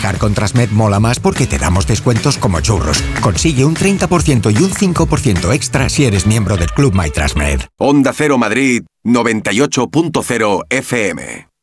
Viajar con Transmed mola más porque te damos descuentos como churros. Consigue un 30% y un 5% extra si eres miembro del Club My Transmed. Onda Cero Madrid 98.0 FM.